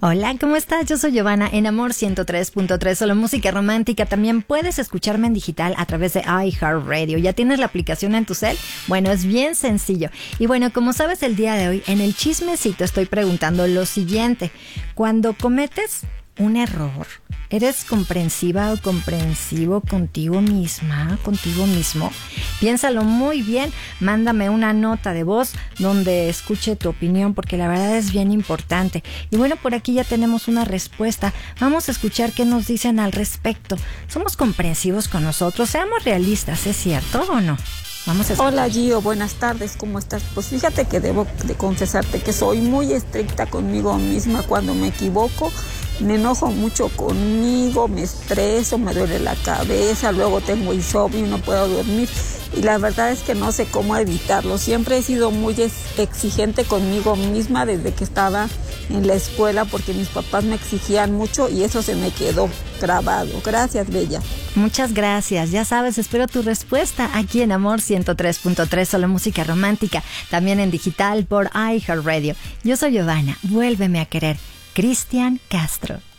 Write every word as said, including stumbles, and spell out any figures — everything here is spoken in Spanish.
Hola, ¿cómo estás? Yo soy Giovanna en Amor ciento tres punto tres, solo música romántica. También puedes escucharme en digital a través de iHeartRadio. ¿Ya tienes la aplicación en tu cel? Bueno, es bien sencillo. Y bueno, como sabes, el día de hoy en el chismecito estoy preguntando lo siguiente. Cuando cometes un error, ¿eres comprensiva o comprensivo contigo misma, contigo mismo? Piénsalo muy bien, mándame una nota de voz donde escuche tu opinión, porque la verdad es bien importante. Y bueno, por aquí ya tenemos una respuesta. Vamos a escuchar qué nos dicen al respecto. ¿Somos comprensivos con nosotros? Seamos realistas, ¿es cierto o no? Vamos a Hola Gio, buenas tardes, ¿cómo estás? Pues fíjate que debo de confesarte que soy muy estricta conmigo misma. Cuando me equivoco, me enojo mucho conmigo, me estreso, me duele la cabeza, luego tengo insomnio y no puedo dormir. Y la verdad es que no sé cómo evitarlo. Siempre he sido muy exigente conmigo misma desde que estaba en la escuela, porque mis papás me exigían mucho y eso se me quedó grabado. Gracias, Bella. Muchas gracias. Ya sabes, espero tu respuesta aquí en Amor ciento tres punto tres, solo música romántica. También en digital por iHeartRadio. Yo soy Giovanna. Vuélveme a querer. Cristian Castro.